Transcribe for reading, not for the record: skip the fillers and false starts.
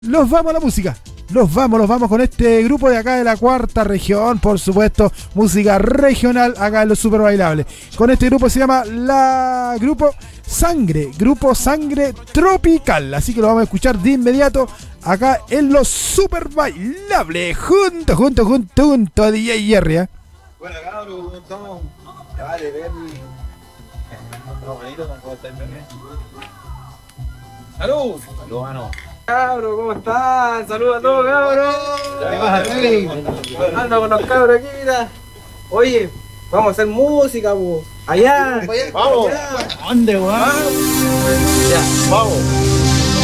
Nos vamos a la música. Nos vamos con este grupo de acá de la cuarta región, por supuesto, música regional acá en los Super Bailables. Con este grupo se llama Grupo Sangre Tropical. Así que lo vamos a escuchar de inmediato acá en los Super Bailables. Junto a DJ Jerry. Bueno, cabrón, ¿cómo estamos? Vale, ver. ¡Salud! ¡Salud, mano! Cabros, ¿cómo están? Saludos a todos, cabros. ¿Qué vas a hacer? Ando con los cabros aquí, mira. Oye, vamos a hacer música, po. Allá. ¡Vamos! Allá. ¿Dónde, weón? Ya. ¡Vamos!